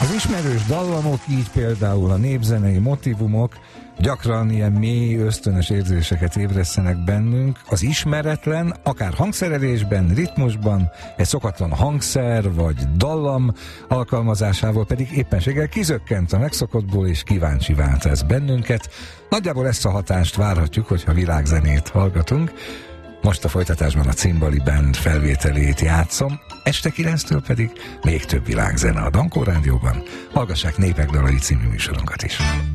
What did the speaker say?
Az ismerős dallamok, így például a népzenei motívumok gyakran ilyen mély, ösztönös érzéseket ébresztenek bennünk. Az ismeretlen, akár hangszerelésben, ritmusban, egy szokatlan hangszer vagy dallam alkalmazásával pedig éppenséggel kizökkent a megszokottból, és kíváncsivá tesz bennünket. Nagyjából ezt a hatást várhatjuk, hogyha világzenét hallgatunk. Most a folytatásban a Cimbali Band felvételét játszom, este 9-től pedig még több világzene a Dankó Rádióban. Hallgassák Népek Dalai című műsorunkat is.